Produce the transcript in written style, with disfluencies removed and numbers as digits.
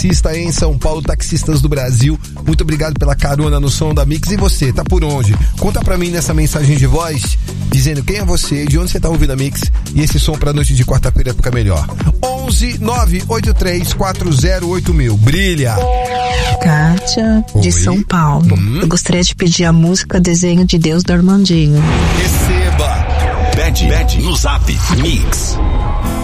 taxista em São Paulo, taxistas do Brasil, muito obrigado pela carona no som da Mix. E você, tá por onde? Conta pra mim nessa mensagem de voz, dizendo quem é você, de onde você tá ouvindo a Mix, e esse som pra noite de quarta-feira fica melhor. 11 983 408000. Brilha! Kátia, de Oi. São Paulo. Eu gostaria de pedir a música Desenho de Deus do Armandinho. Receba! Pede no Zap Mix.